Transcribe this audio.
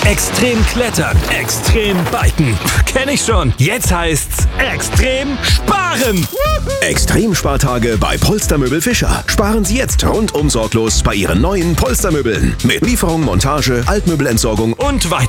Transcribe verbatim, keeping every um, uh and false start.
Extrem klettern, extrem biken. Kenn ich schon. Jetzt heißt's extrem sparen. Extrem-Spartage bei Polstermöbel Fischer. Sparen Sie jetzt rundum sorglos bei Ihren neuen Polstermöbeln. Mit Lieferung, Montage, Altmöbelentsorgung Und weiter.